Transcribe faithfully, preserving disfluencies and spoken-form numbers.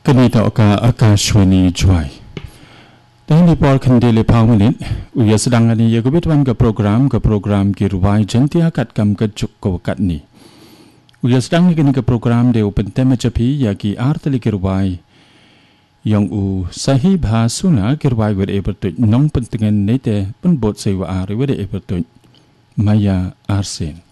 Kanita oka Akashwani Joy. Dahil di Paul Kandili Paulit, uya sedang ani ya gubitwan ke program ke program kirwai jantia kat kam ke juk ko kat ni. Uya sedang ni ke program de open tema capi ya ki artali kirwai yang u sahih bahasuna kirwai wede bertuj nong pentingan nete pun bot sewa ari wede bertuj Maya Arsen.